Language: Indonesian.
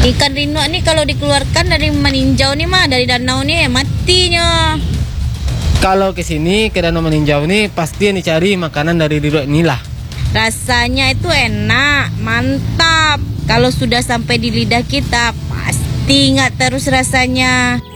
Ikan rino nih kalau dikeluarkan dari meninjau nih mah, dari danau nih matinya. Kalau ke sini ke Danau Meninjau nih pasti yang dicari makanan dari rino inilah. Rasanya itu enak, mantap. Kalau sudah sampai di lidah kita pasti ingat terus rasanya.